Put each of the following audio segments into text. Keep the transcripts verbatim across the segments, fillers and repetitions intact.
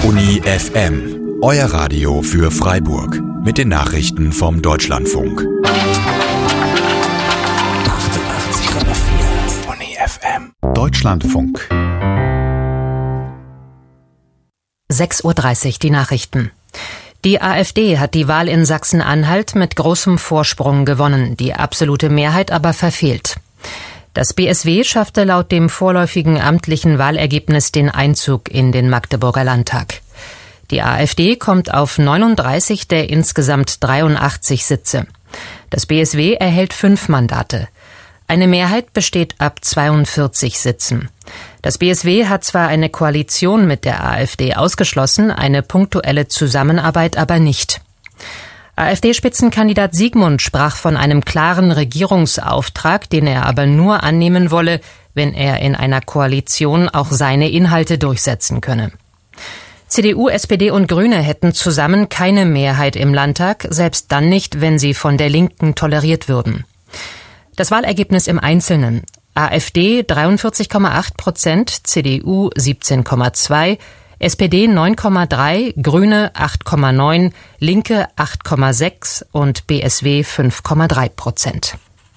Uni F M, euer Radio für Freiburg. Mit den Nachrichten vom Deutschlandfunk. achtundachtzig Komma vier Uni F M. Deutschlandfunk. sechs Uhr dreißig, die Nachrichten. Die AfD hat die Wahl in Sachsen-Anhalt mit großem Vorsprung gewonnen, die absolute Mehrheit aber verfehlt. Das B S W schaffte laut dem vorläufigen amtlichen Wahlergebnis den Einzug in den Magdeburger Landtag. Die AfD kommt auf neununddreißig der insgesamt dreiundachtzig Sitze. Das B S W erhält fünf Mandate. Eine Mehrheit besteht ab zweiundvierzig Sitzen. Das B S W hat zwar eine Koalition mit der AfD ausgeschlossen, eine punktuelle Zusammenarbeit aber nicht. AfD-Spitzenkandidat Siegmund sprach von einem klaren Regierungsauftrag, den er aber nur annehmen wolle, wenn er in einer Koalition auch seine Inhalte durchsetzen könne. C D U, S P D und Grüne hätten zusammen keine Mehrheit im Landtag, selbst dann nicht, wenn sie von der Linken toleriert würden. Das Wahlergebnis im Einzelnen: AfD dreiundvierzig Komma acht Prozent, C D U siebzehn Komma zwei, S P D neun Komma drei, Grüne acht Komma neun, Linke acht Komma sechs und B S W fünf Komma drei Prozent.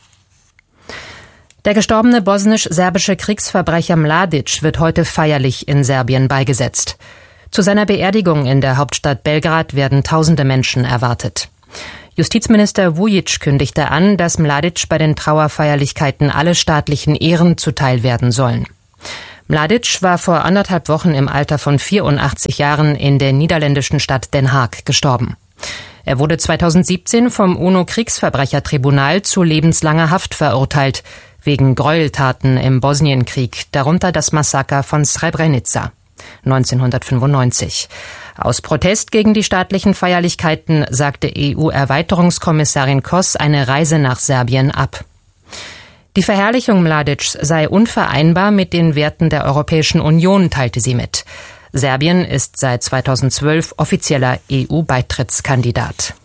Der gestorbene bosnisch-serbische Kriegsverbrecher Mladic wird heute feierlich in Serbien beigesetzt. Zu seiner Beerdigung in der Hauptstadt Belgrad werden tausende Menschen erwartet. Justizminister Vujic kündigte an, dass Mladic bei den Trauerfeierlichkeiten alle staatlichen Ehren zuteil werden sollen. Mladic war vor anderthalb Wochen im Alter von vierundachtzig Jahren in der niederländischen Stadt Den Haag gestorben. Er wurde zweitausendsiebzehn vom UNO-Kriegsverbrechertribunal zu lebenslanger Haft verurteilt, wegen Gräueltaten im Bosnienkrieg, darunter das Massaker von Srebrenica neunzehnhundertfünfundneunzig. Aus Protest gegen die staatlichen Feierlichkeiten sagte E U-Erweiterungskommissarin Kos eine Reise nach Serbien ab. Die Verherrlichung Mladics sei unvereinbar mit den Werten der Europäischen Union, teilte sie mit. Serbien ist seit zweitausendzwölf offizieller E U-Beitrittskandidat.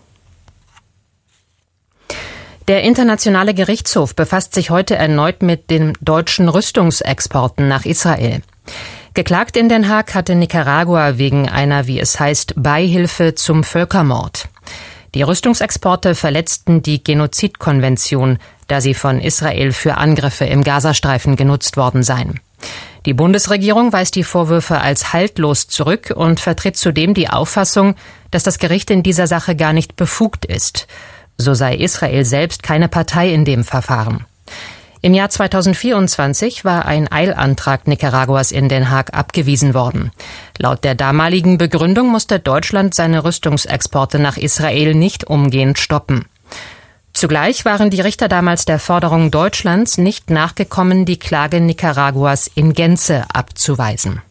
Der Internationale Gerichtshof befasst sich heute erneut mit den deutschen Rüstungsexporten nach Israel. Geklagt in Den Haag hatte Nicaragua wegen einer, wie es heißt, Beihilfe zum Völkermord. Die Rüstungsexporte verletzten die Genozidkonvention, da sie von Israel für Angriffe im Gazastreifen genutzt worden seien. Die Bundesregierung weist die Vorwürfe als haltlos zurück und vertritt zudem die Auffassung, dass das Gericht in dieser Sache gar nicht befugt ist. So sei Israel selbst keine Partei in dem Verfahren. Im Jahr zweitausendvierundzwanzig war ein Eilantrag Nicaraguas in Den Haag abgewiesen worden. Laut der damaligen Begründung musste Deutschland seine Rüstungsexporte nach Israel nicht umgehend stoppen. Zugleich waren die Richter damals der Forderung Deutschlands nicht nachgekommen, die Klage Nicaraguas in Gänze abzuweisen.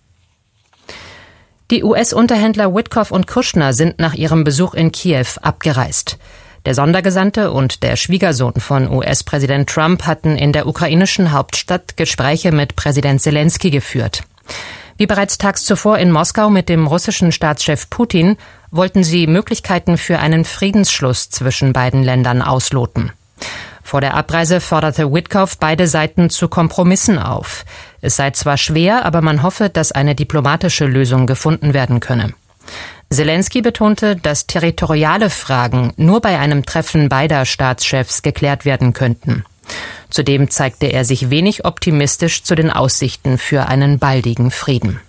Die U S-Unterhändler Witkoff und Kushner sind nach ihrem Besuch in Kiew abgereist. Der Sondergesandte und der Schwiegersohn von U S-Präsident Trump hatten in der ukrainischen Hauptstadt Gespräche mit Präsident Selenskyj geführt. Wie bereits tags zuvor in Moskau mit dem russischen Staatschef Putin wollten sie Möglichkeiten für einen Friedensschluss zwischen beiden Ländern ausloten. Vor der Abreise forderte Witkoff beide Seiten zu Kompromissen auf. Es sei zwar schwer, aber man hoffe, dass eine diplomatische Lösung gefunden werden könne. Selenskyj betonte, dass territoriale Fragen nur bei einem Treffen beider Staatschefs geklärt werden könnten. Zudem zeigte er sich wenig optimistisch zu den Aussichten für einen baldigen Frieden.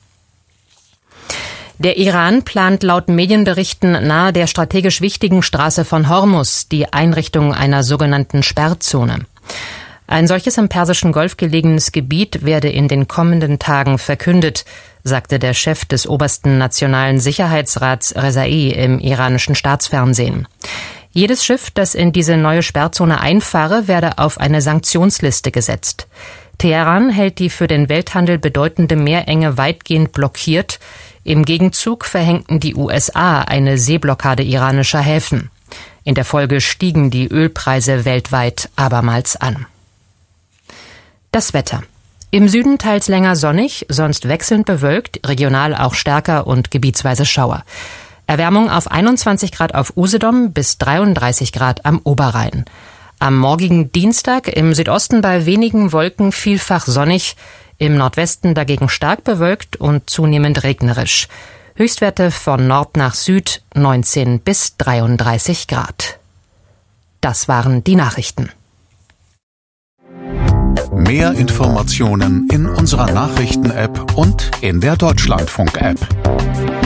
Der Iran plant laut Medienberichten nahe der strategisch wichtigen Straße von Hormuz die Einrichtung einer sogenannten Sperrzone. Ein solches im Persischen Golf gelegenes Gebiet werde in den kommenden Tagen verkündet, sagte der Chef des obersten nationalen Sicherheitsrats Rezai im iranischen Staatsfernsehen. Jedes Schiff, das in diese neue Sperrzone einfahre, werde auf eine Sanktionsliste gesetzt. Teheran hält die für den Welthandel bedeutende Meerenge weitgehend blockiert. Im Gegenzug verhängten die U S A eine Seeblockade iranischer Häfen. In der Folge stiegen die Ölpreise weltweit abermals an. Das Wetter. Im Süden teils länger sonnig, sonst wechselnd bewölkt, regional auch stärker und gebietsweise Schauer. Erwärmung auf einundzwanzig Grad auf Usedom bis dreiunddreißig Grad am Oberrhein. Am morgigen Dienstag im Südosten bei wenigen Wolken vielfach sonnig, Im Nordwesten dagegen stark bewölkt und zunehmend regnerisch. Höchstwerte von Nord nach Süd neunzehn bis dreiunddreißig Grad. Das waren die Nachrichten. Mehr Informationen in unserer Nachrichten-App und in der Deutschlandfunk-App.